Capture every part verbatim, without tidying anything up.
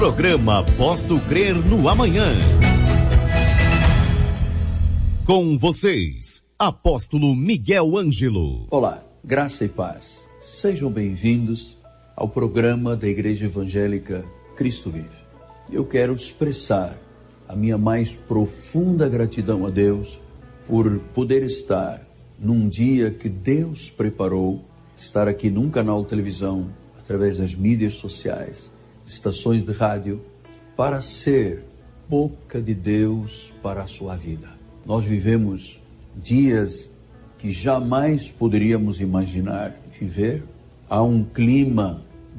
Programa Posso Crer no Amanhã. Com vocês, Apóstolo Miguel Ângelo. Olá, graça e paz. Sejam bem-vindos ao programa da Igreja Evangélica Cristo Vive. Eu quero expressar a minha mais profunda gratidão a Deus por poder estar num dia que Deus preparou, estar aqui num canal de televisão, através das mídias sociais, estações de rádio, para ser boca de Deus para a sua vida. Nós vivemos dias que jamais poderíamos imaginar viver. Há um clima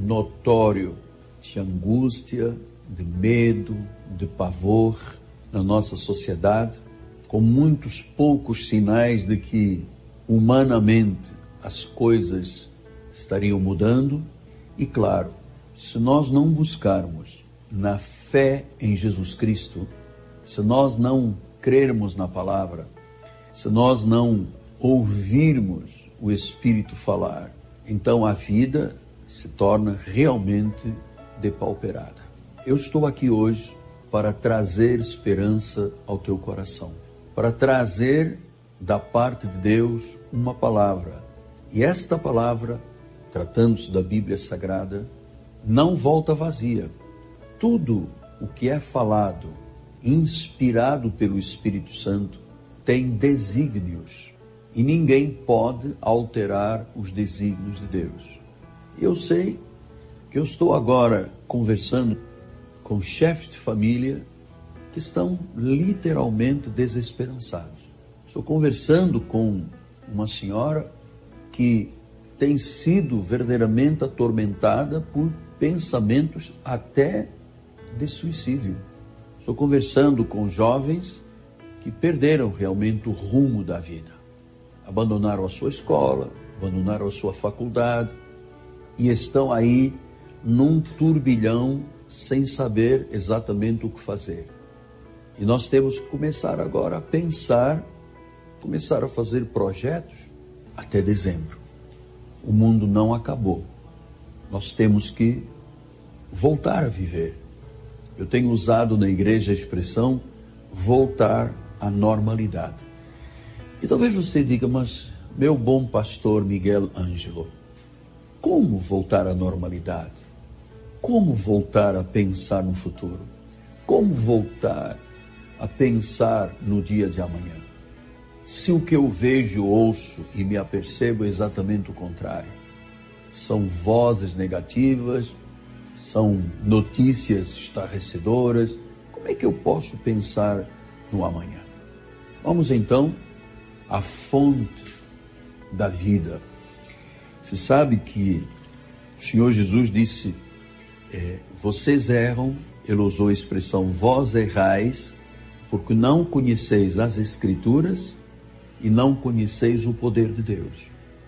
notório de angústia, de medo, de pavor na nossa sociedade, com muitos poucos sinais de que humanamente as coisas estariam mudando. E claro, se nós não buscarmos na fé em Jesus Cristo, se nós não crermos na palavra, se nós não ouvirmos o Espírito falar, então a vida se torna realmente depauperada. Eu estou aqui hoje para trazer esperança ao teu coração, para trazer da parte de Deus uma palavra. E esta palavra, tratando-se da Bíblia Sagrada, não volta vazia. Tudo o que é falado, inspirado pelo Espírito Santo, tem desígnios. E ninguém pode alterar os desígnios de Deus. Eu sei que eu estou agora conversando com chefes de família que estão literalmente desesperançados. Estou conversando com uma senhora que tem sido verdadeiramente atormentada por pensamentos até de suicídio. Estou conversando com jovens que perderam realmente o rumo da vida. Abandonaram a sua escola, abandonaram a sua faculdade e estão aí num turbilhão sem saber exatamente o que fazer. E nós temos que começar agora a pensar, começar a fazer projetos até dezembro. O mundo não acabou. Nós temos que voltar a viver. Eu tenho usado na igreja a expressão voltar à normalidade. E talvez você diga, mas meu bom pastor Miguel Ângelo, como voltar à normalidade? Como voltar a pensar no futuro? Como voltar a pensar no dia de amanhã? Se o que eu vejo, ouço e me apercebo é exatamente o contrário. São vozes negativas, são notícias estarrecedoras. Como é que eu posso pensar no amanhã? Vamos então à fonte da vida. Você sabe que o Senhor Jesus disse, é, vocês erram, ele usou a expressão, vós errais, porque não conheceis as Escrituras e não conheceis o poder de Deus.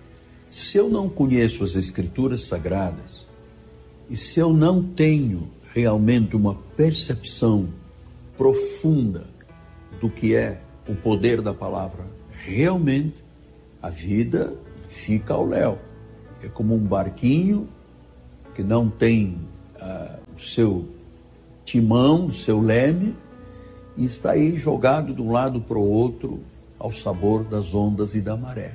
Se eu não conheço as Escrituras Sagradas, e se eu não tenho realmente uma percepção profunda do que é o poder da palavra, realmente a vida fica ao léu. É como um barquinho que não tem uh, o seu timão, o seu leme, e está aí jogado de um lado para o outro ao sabor das ondas e da maré.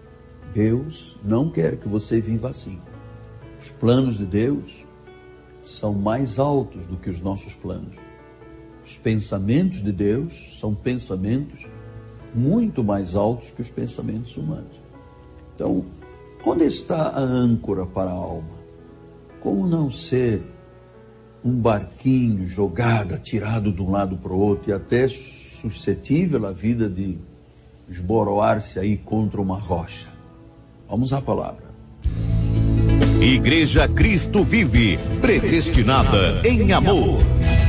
Deus não quer que você viva assim. Os planos de Deus são mais altos do que os nossos planos. Os pensamentos de Deus são pensamentos muito mais altos que os pensamentos humanos. Então, onde está a âncora para a alma? Como não ser um barquinho jogado, atirado de um lado para o outro e até suscetível à vida de esboroar-se aí contra uma rocha? Vamos à palavra. Igreja Cristo Vive, predestinada em amor.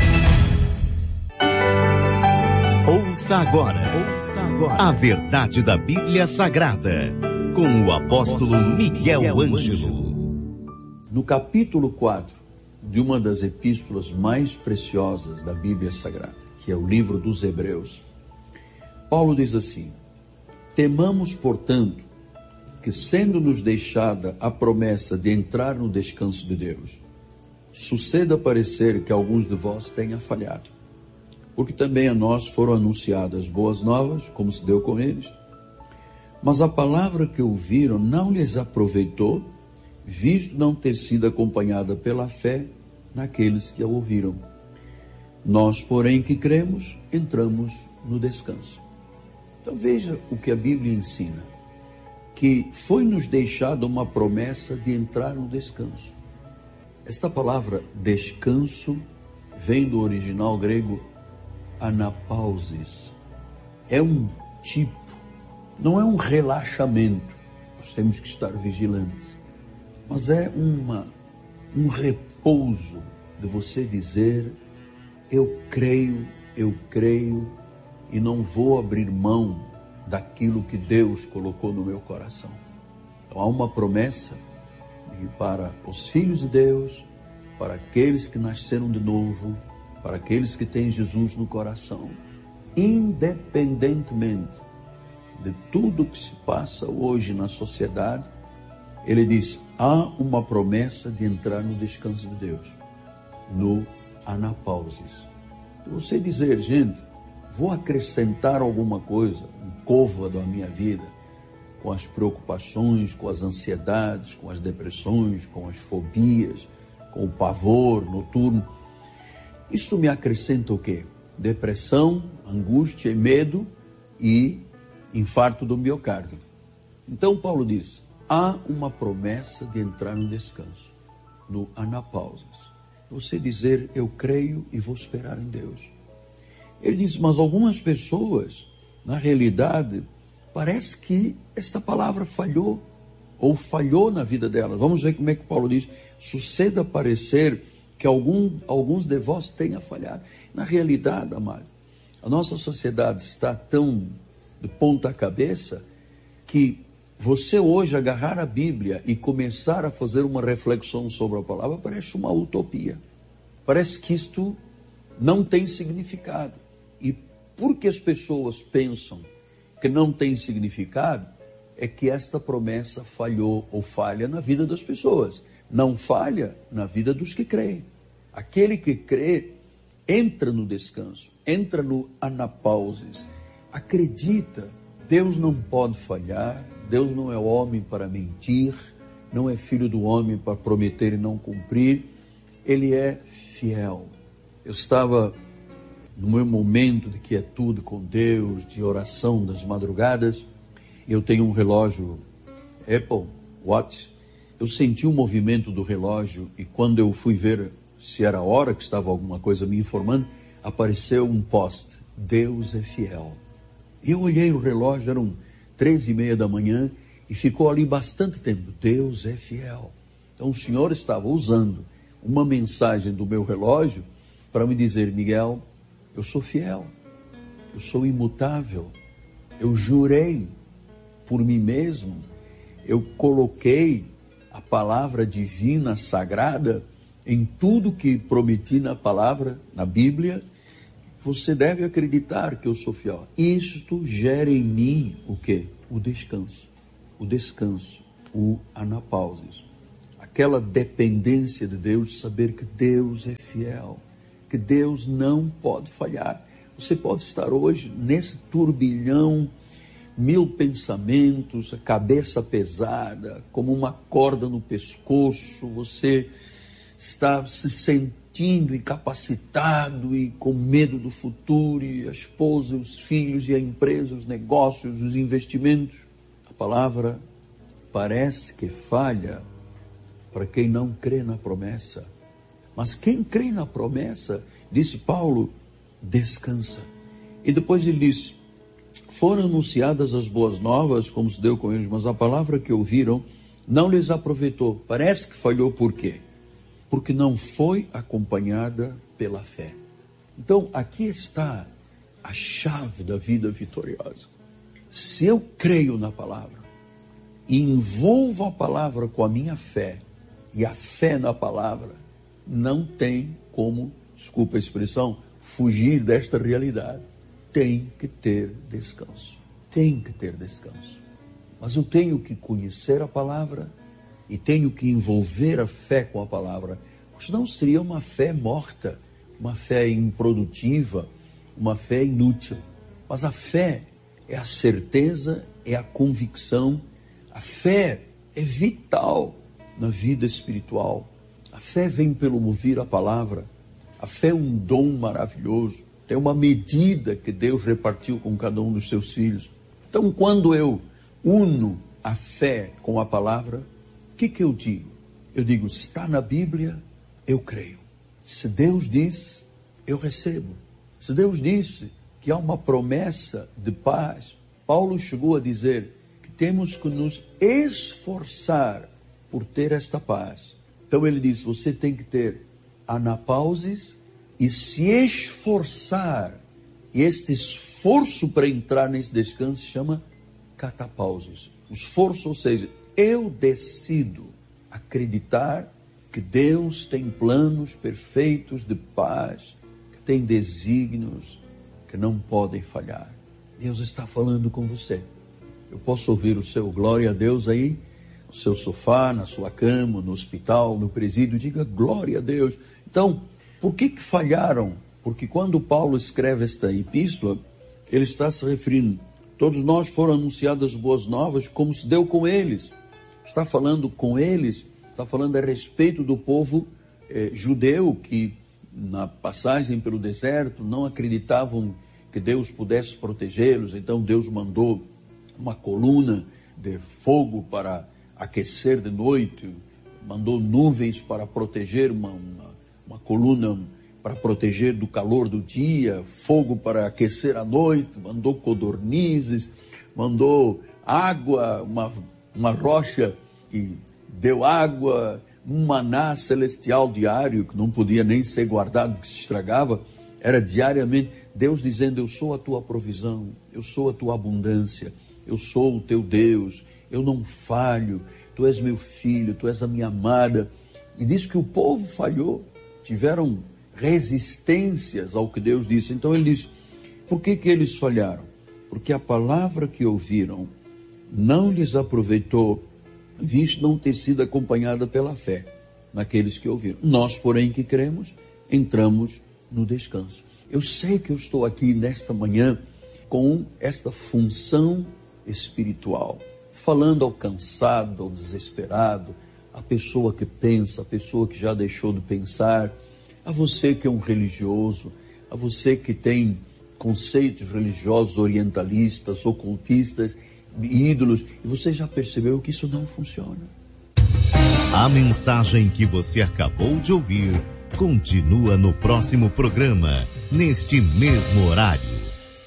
Ouça agora, ouça agora a verdade da Bíblia Sagrada, com o apóstolo Miguel Ângelo. No capítulo quatro de uma das epístolas mais preciosas da Bíblia Sagrada, que é o livro dos Hebreus, Paulo diz assim: temamos, portanto, que sendo-nos deixada a promessa de entrar no descanso de Deus, suceda parecer que alguns de vós tenha falhado, porque também a nós foram anunciadas boas novas, como se deu com eles, mas a palavra que ouviram não lhes aproveitou, visto não ter sido acompanhada pela fé naqueles que a ouviram. Nós, porém, que cremos, entramos no descanso. Então veja o que a Bíblia ensina, que foi nos deixada uma promessa de entrar no descanso. Esta palavra descanso vem do original grego anapausis. É um tipo, não é um relaxamento, nós temos que estar vigilantes, mas é uma, um repouso de você dizer, eu creio, eu creio e não vou abrir mão daquilo que Deus colocou no meu coração. Então há uma promessa para os filhos de Deus, para aqueles que nasceram de novo, para aqueles que têm Jesus no coração, independentemente de tudo que se passa hoje na sociedade, ele diz, há uma promessa de entrar no descanso de Deus, no anapausis. Você dizer, gente, vou acrescentar alguma coisa, um côvado à minha vida, com as preocupações, com as ansiedades, com as depressões, com as fobias, com o pavor noturno. Isso me acrescenta o quê? Depressão, angústia e medo e infarto do miocárdio. Então Paulo diz, há uma promessa de entrar no descanso, no anapausis. Você dizer, eu creio e vou esperar em Deus. Ele diz, mas algumas pessoas, na realidade, parece que esta palavra falhou, ou falhou na vida delas. Vamos ver como é que Paulo diz, suceda parecer que algum, alguns de vós tenha falhado. Na realidade, amado, a nossa sociedade está tão de ponta cabeça que você hoje agarrar a Bíblia e começar a fazer uma reflexão sobre a palavra parece uma utopia. Parece que isto não tem significado. E porque as pessoas pensam que não tem significado, é que esta promessa falhou ou falha na vida das pessoas. Não falha na vida dos que creem. Aquele que crê entra no descanso, entra no anapausis, acredita, Deus não pode falhar, Deus não é homem para mentir, não é filho do homem para prometer e não cumprir, Ele é fiel. Eu estava no meu momento de quietude com Deus, de oração das madrugadas, eu tenho um relógio Apple Watch, eu senti o movimento do relógio e quando eu fui ver se era a hora que estava alguma coisa me informando, apareceu um post, Deus é fiel. Eu olhei o relógio, eram três e meia da manhã e ficou ali bastante tempo, Deus é fiel. Então o Senhor estava usando uma mensagem do meu relógio para me dizer, Miguel, eu sou fiel, eu sou imutável, eu jurei por mim mesmo, eu coloquei a palavra divina, sagrada, em tudo que prometi na palavra, na Bíblia, você deve acreditar que eu sou fiel. Isto gera em mim o quê? O descanso, o descanso, o anapausis. Aquela dependência de Deus, saber que Deus é fiel, que Deus não pode falhar. Você pode estar hoje nesse turbilhão, mil pensamentos, a cabeça pesada, como uma corda no pescoço, você está se sentindo incapacitado e com medo do futuro, e a esposa, os filhos, e a empresa, os negócios, os investimentos. A palavra parece que falha para quem não crê na promessa. Mas quem crê na promessa, disse Paulo, descansa. E depois ele diz, foram anunciadas as boas novas, como se deu com eles, mas a palavra que ouviram não lhes aproveitou. Parece que falhou por quê? Porque não foi acompanhada pela fé. Então, aqui está a chave da vida vitoriosa. Se eu creio na palavra, e envolvo a palavra com a minha fé, e a fé na palavra, não tem como, desculpa a expressão, fugir desta realidade. Tem que ter descanso. Tem que ter descanso. Mas eu tenho que conhecer a palavra e tenho que envolver a fé com a palavra senão seria uma fé morta, uma fé improdutiva, uma fé inútil. Mas a fé é a certeza, é a convicção, a fé é vital na vida espiritual. A fé vem pelo ouvir a palavra, a fé é um dom maravilhoso, é uma medida que Deus repartiu com cada um dos seus filhos. Então, quando eu uno a fé com a palavra, o que que eu digo? Eu digo, está na Bíblia, eu creio. Se Deus diz, eu recebo. Se Deus disse que há uma promessa de paz, Paulo chegou a dizer que temos que nos esforçar por ter esta paz. Então ele diz, você tem que ter anapauses e se esforçar. E este esforço para entrar nesse descanso se chama catapauses. O esforço, ou seja, eu decido acreditar que Deus tem planos perfeitos de paz, que tem desígnios que não podem falhar. Deus está falando com você. Eu posso ouvir o seu glória a Deus aí, no seu sofá, na sua cama, no hospital, no presídio, diga glória a Deus. Então, por que que falharam? Porque quando Paulo escreve esta epístola, ele está se referindo, todos nós foram anunciadas boas novas como se deu com eles. Está falando com eles, está falando a respeito do povo eh, judeu que na passagem pelo deserto não acreditavam que Deus pudesse protegê-los, então Deus mandou uma coluna de fogo para aquecer de noite, mandou nuvens para proteger, uma, uma, uma coluna para proteger do calor do dia, fogo para aquecer a noite, mandou codornizes, mandou água, uma, uma rocha que deu água, um maná celestial diário, que não podia nem ser guardado, que se estragava, era diariamente, Deus dizendo, eu sou a tua provisão, eu sou a tua abundância, eu sou o teu Deus, eu não falho, tu és meu filho, tu és a minha amada. E diz que o povo falhou, tiveram resistências ao que Deus disse. Então ele diz, por que que eles falharam? Porque a palavra que ouviram não lhes aproveitou, visto não ter sido acompanhada pela fé naqueles que ouviram. Nós, porém, que cremos, entramos no descanso. Eu sei que eu estou aqui nesta manhã com esta função espiritual, falando ao cansado, ao desesperado, a pessoa que pensa, a pessoa que já deixou de pensar, a você que é um religioso, a você que tem conceitos religiosos orientalistas, ocultistas, ídolos, e você já percebeu que isso não funciona. A mensagem que você acabou de ouvir continua no próximo programa, neste mesmo horário.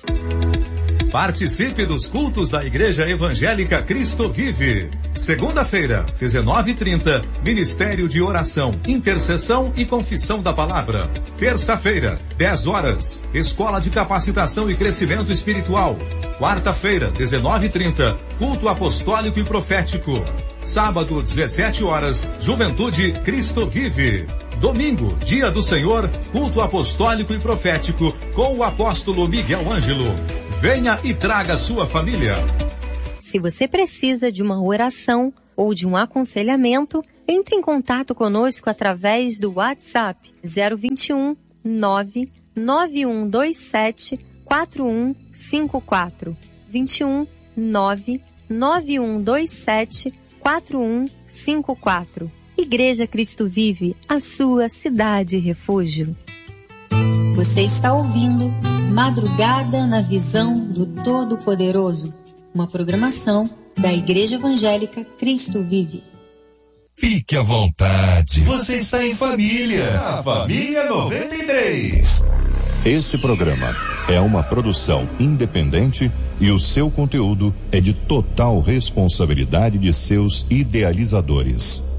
Participe dos cultos da Igreja Evangélica Cristo Vive. Segunda-feira, dezenove e trinta, Ministério de Oração, Intercessão e Confissão da Palavra. Terça-feira, dez horas, Escola de Capacitação e Crescimento Espiritual. Quarta-feira, dezenove e trinta, Culto Apostólico e Profético. Sábado, dezessete horas, Juventude Cristo Vive. Domingo, Dia do Senhor, Culto Apostólico e Profético, com o apóstolo Miguel Ângelo. Venha e traga sua família. Se você precisa de uma oração ou de um aconselhamento, entre em contato conosco através do WhatsApp zero vinte e um, nove nove um dois sete, quatro um cinco quatro. vinte e um, nove nove um dois sete, quatro um cinco quatro. Igreja Cristo Vive, a sua cidade refúgio. Você está ouvindo Madrugada na Visão do Todo-Poderoso, uma programação da Igreja Evangélica Cristo Vive. Fique à vontade, você está em família, a Família noventa e três. Esse programa é uma produção independente e o seu conteúdo é de total responsabilidade de seus idealizadores.